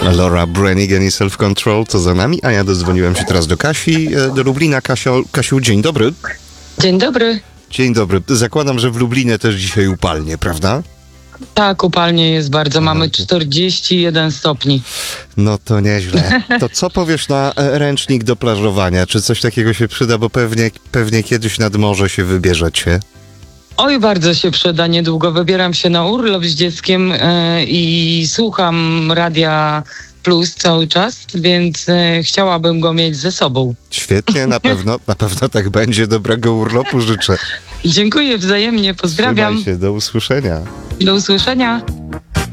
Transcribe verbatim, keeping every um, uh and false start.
Laura Branigan i Self Control to za nami, a ja dodzwoniłem się teraz do Kasi, do Lublina. Kasio, Kasiu, dzień dobry. Dzień dobry. Dzień dobry. Zakładam, że w Lublinie też dzisiaj upalnie, prawda? Tak, upalnie jest bardzo. Mamy czterdzieści jeden stopni. No to nieźle. To co powiesz na e, ręcznik do plażowania? Czy coś takiego się przyda, bo pewnie, pewnie kiedyś nad morze się wybierzecie? Oj, bardzo się przyda. Niedługo wybieram się na urlop z dzieckiem e, i słucham Radia Plus cały czas, więc e, chciałabym go mieć ze sobą. Świetnie, na pewno, na pewno tak będzie. Dobrego urlopu życzę. Dziękuję wzajemnie, pozdrawiam. Trzymaj się, do usłyszenia. Do usłyszenia.